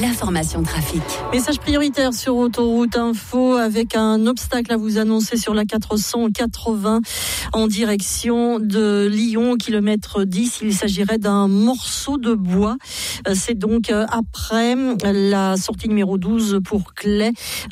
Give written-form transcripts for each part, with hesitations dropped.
l'information trafic. Message prioritaire sur Autoroute Info avec un obstacle à vous annoncer sur la 480 en direction de Lyon, kilomètre 10. Il s'agirait d'un morceau de bois. C'est donc après la sortie numéro 12 pour Claye,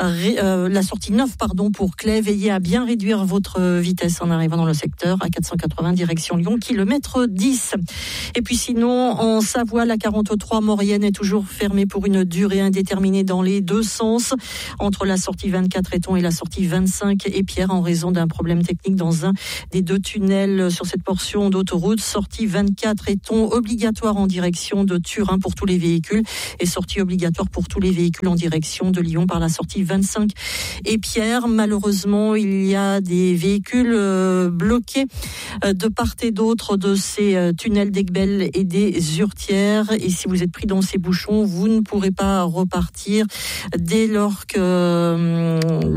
la sortie 9 pour Claye. Veillez à bien réduire votre vitesse en arrivant dans le secteur à 480 direction Lyon, kilomètre 10. Et puis sinon, en Savoie, la 43 Maurienne est toujours fermée pour une durée indéterminée dans les deux sens, entre la sortie 24 Éton et la sortie 25 Épierre, en raison d'un problème technique dans un des deux tunnels sur cette portion d'autoroute. Sortie 24 Éton obligatoire en direction de Turin pour tous les véhicules et sortie obligatoire pour tous les véhicules en direction de Lyon par la sortie 25 Épierre. Malheureusement, il y a des véhicules bloqués de part et d'autre de ces tunnels d'Aiguebelle et des Urtières, et si vous êtes pris dans ces bouchons, vous ne pourrez pas repartir dès lors que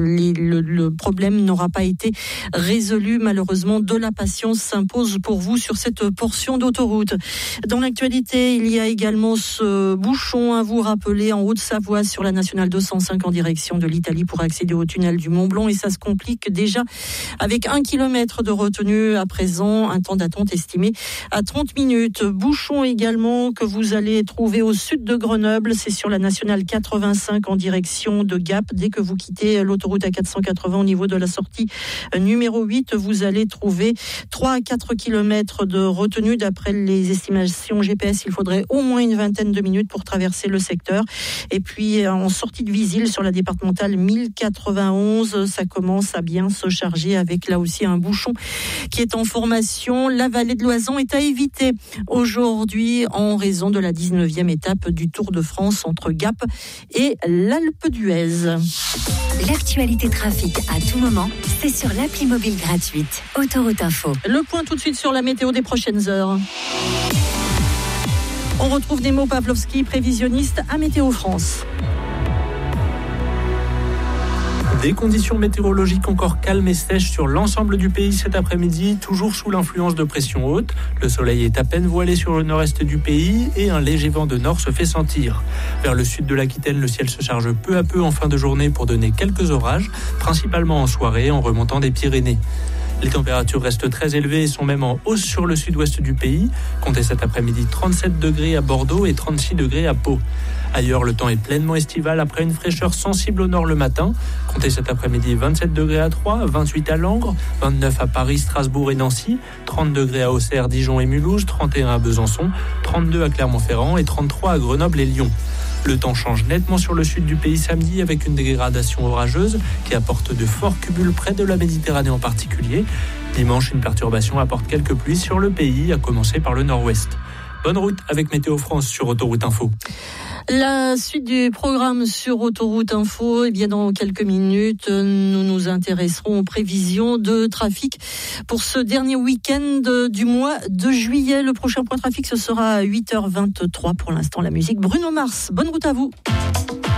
le problème n'aura pas été résolu. Malheureusement, de la patience s'impose pour vous sur cette portion d'autoroute. Dans l'actualité, il y a également ce bouchon à vous rappeler en Haute-Savoie sur la nationale 205 en direction de l'Italie pour accéder au tunnel du Mont-Blanc, et ça se complique déjà avec 1 kilomètre de retenue à présent, un temps d'attente estimé à 30 minutes. Bouchon également que vous allez trouver au sud de Grenoble, c'est sur la nationale 85 en direction de Gap. Dès que vous quittez l'autoroute A480 au niveau de la sortie numéro 8, vous allez trouver 3 à 4 kilomètres de retenue. D'après les estimations GPS, il faudrait au moins une vingtaine de minutes pour traverser le secteur. Et puis en sortie de Visil sur la départementale 1091, ça commence à bien se charger avec là aussi un bouchon qui est en formation. La vallée de l'Oison est à éviter aujourd'hui en raison de la 19e étape du Tour de France entre Gap et l'Alpe d'Huez. L'actualité trafic à tout moment, c'est sur l'appli mobile gratuite Autoroute Info. Le point tout de suite sur la météo des prochaines heures. On retrouve Nemo Pavlovski, prévisionniste à Météo France. Des conditions météorologiques encore calmes et sèches sur l'ensemble du pays cet après-midi, toujours sous l'influence de pression haute. Le soleil est à peine voilé sur le nord-est du pays et un léger vent de nord se fait sentir. Vers le sud de l'Aquitaine, le ciel se charge peu à peu en fin de journée pour donner quelques orages, principalement en soirée en remontant des Pyrénées. Les températures restent très élevées et sont même en hausse sur le sud-ouest du pays. Comptez cet après-midi 37 degrés à Bordeaux et 36 degrés à Pau. Ailleurs, le temps est pleinement estival après une fraîcheur sensible au nord le matin. Comptez cet après-midi 27 degrés à Troyes, 28 à Langres, 29 à Paris, Strasbourg et Nancy, 30 degrés à Auxerre, Dijon et Mulhouse, 31 à Besançon, 32 à Clermont-Ferrand et 33 à Grenoble et Lyon. Le temps change nettement sur le sud du pays samedi avec une dégradation orageuse qui apporte de forts cumuls près de la Méditerranée en particulier. Dimanche, une perturbation apporte quelques pluies sur le pays, à commencer par le nord-ouest. Bonne route avec Météo France sur Autoroute Info. La suite du programme sur Autoroute Info, bien dans quelques minutes, nous nous intéresserons aux prévisions de trafic pour ce dernier week-end du mois de juillet. Le prochain point trafic, ce sera à 8h23. Pour l'instant, la musique Bruno Mars. Bonne route à vous.